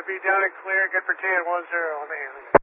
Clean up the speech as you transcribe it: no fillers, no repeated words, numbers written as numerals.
be down and clear. Good for 10-10. Let me